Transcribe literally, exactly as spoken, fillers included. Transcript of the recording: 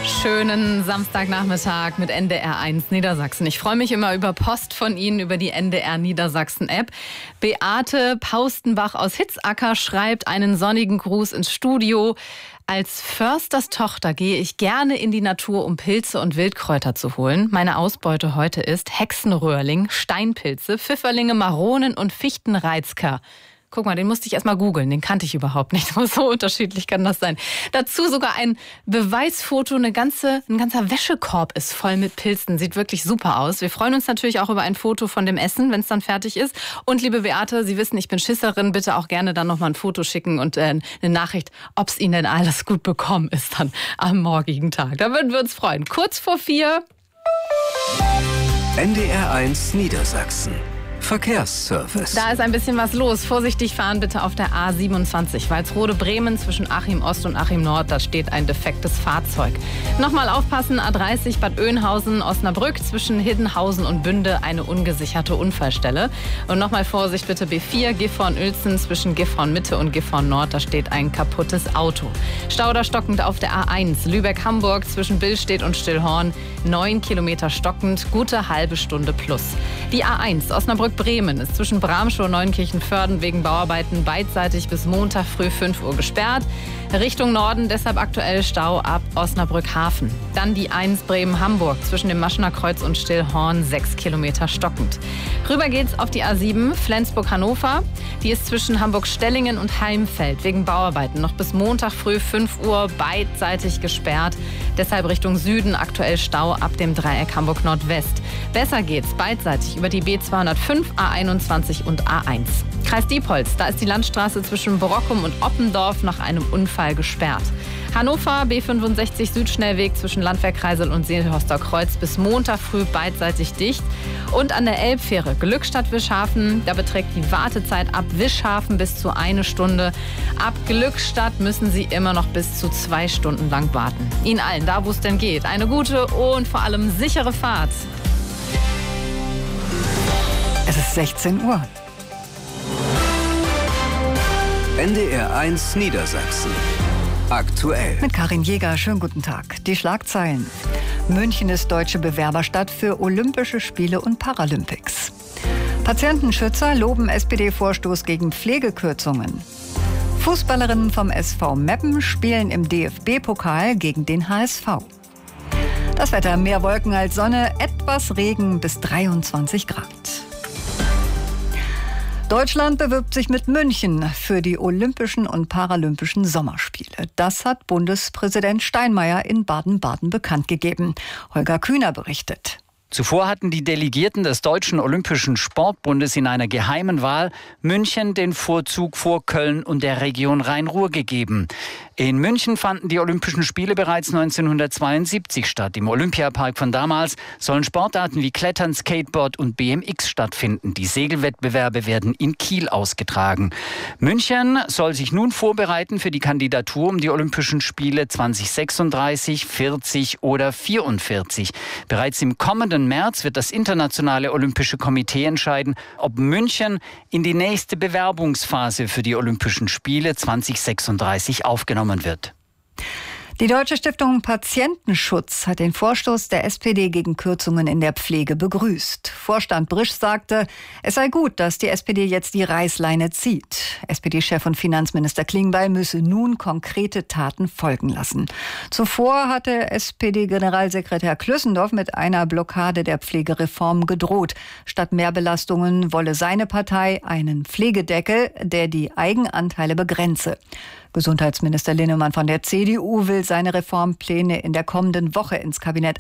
Schönen Samstagnachmittag mit N D R eins Niedersachsen. Ich freue mich immer über Post von Ihnen über die N D R Niedersachsen-App. Beate Paustenbach aus Hitzacker schreibt einen sonnigen Gruß ins Studio. Als Försters Tochter gehe ich gerne in die Natur, um Pilze und Wildkräuter zu holen. Meine Ausbeute heute ist Hexenröhrling, Steinpilze, Pfifferlinge, Maronen und Fichtenreizker. Guck mal, den musste ich erst mal googeln, den kannte ich überhaupt nicht. So unterschiedlich kann das sein. Dazu sogar ein Beweisfoto, eine ganze, ein ganzer Wäschekorb ist voll mit Pilzen. Sieht wirklich super aus. Wir freuen uns natürlich auch über ein Foto von dem Essen, wenn es dann fertig ist. Und liebe Beate, Sie wissen, ich bin Schisserin. Bitte auch gerne dann nochmal ein Foto schicken und äh, eine Nachricht, ob es Ihnen denn alles gut bekommen ist dann am morgigen Tag. Da würden wir uns freuen. Kurz vor vier. N D R eins Niedersachsen. Verkehrsservice. Da ist ein bisschen was los. Vorsichtig fahren bitte auf der A siebenundzwanzig. Walsrode-Bremen zwischen Achim Ost und Achim Nord. Da steht ein defektes Fahrzeug. Nochmal aufpassen. A dreißig Bad Oeynhausen, Osnabrück zwischen Hiddenhausen und Bünde. Eine ungesicherte Unfallstelle. Und nochmal Vorsicht bitte B vier. Gifhorn-Uelzen zwischen Gifhorn-Mitte und Gifhorn-Nord. Da steht ein kaputtes Auto. Stau oder stockend auf der A eins. Lübeck-Hamburg zwischen Billstedt und Stillhorn. Neun Kilometer stockend. Gute halbe Stunde plus. Die A eins Osnabrück Bremen ist zwischen Bramschow und Neunkirchen-Vörden wegen Bauarbeiten beidseitig bis Montag früh fünf Uhr gesperrt. Richtung Norden deshalb aktuell Stau ab Osnabrück-Hafen. Dann die eins Bremen-Hamburg zwischen dem Maschener Kreuz und Stillhorn, sechs Kilometer stockend. Rüber geht's auf die A sieben Flensburg-Hannover. Die ist zwischen Hamburg-Stellingen und Heimfeld wegen Bauarbeiten noch bis Montag früh fünf Uhr beidseitig gesperrt. Deshalb Richtung Süden aktuell Stau ab dem Dreieck Hamburg-Nordwest. Besser geht's beidseitig über die B zweihundertfünf, A einundzwanzig und A eins. Kreis Diepholz, da ist die Landstraße zwischen Borockum und Oppendorf nach einem Unfall gesperrt. Hannover, B fünfundsechzig Südschnellweg zwischen Landwehrkreisel und Seehorster Kreuz bis Montag früh beidseitig dicht. Und an der Elbfähre Glückstadt-Wischhafen, da beträgt die Wartezeit ab Wischhafen bis zu eine Stunde. Ab Glückstadt müssen Sie immer noch bis zu zwei Stunden lang warten. Ihnen allen, da wo es denn geht, eine gute und vor allem sichere Fahrt. Es ist sechzehn Uhr. N D R eins Niedersachsen. Aktuell. Mit Karin Jäger, schönen guten Tag. Die Schlagzeilen. München ist deutsche Bewerberstadt für Olympische Spiele und Paralympics. Patientenschützer loben S P D-Vorstoß gegen Pflegekürzungen. Fußballerinnen vom S V Meppen spielen im D F B-Pokal gegen den H S V. Das Wetter, mehr Wolken als Sonne, etwas Regen bis dreiundzwanzig Grad. Deutschland bewirbt sich mit München für die Olympischen und Paralympischen Sommerspiele. Das hat Bundespräsident Steinmeier in Baden-Baden bekannt gegeben. Holger Kühner berichtet. Zuvor hatten die Delegierten des Deutschen Olympischen Sportbundes in einer geheimen Wahl München den Vorzug vor Köln und der Region Rhein-Ruhr gegeben. In München fanden die Olympischen Spiele bereits neunzehnhundertzweiundsiebzig statt. Im Olympiapark von damals sollen Sportarten wie Klettern, Skateboard und B M X stattfinden. Die Segelwettbewerbe werden in Kiel ausgetragen. München soll sich nun vorbereiten für die Kandidatur um die Olympischen Spiele zweitausendsechsunddreißig, vierzig oder vierundvierzig. Bereits im kommenden März wird das Internationale Olympische Komitee entscheiden, ob München in die nächste Bewerbungsphase für die Olympischen Spiele zweitausendsechsunddreißig aufgenommen wird. Die Deutsche Stiftung Patientenschutz hat den Vorstoß der S P D gegen Kürzungen in der Pflege begrüßt. Vorstand Brisch sagte, es sei gut, dass die S P D jetzt die Reißleine zieht. S P D-Chef und Finanzminister Klingbeil müsse nun konkrete Taten folgen lassen. Zuvor hatte S P D-Generalsekretär Klüssendorf mit einer Blockade der Pflegereform gedroht. Statt Mehrbelastungen wolle seine Partei einen Pflegedeckel, der die Eigenanteile begrenze. Gesundheitsminister Linnemann von der C D U will seine Reformpläne in der kommenden Woche ins Kabinett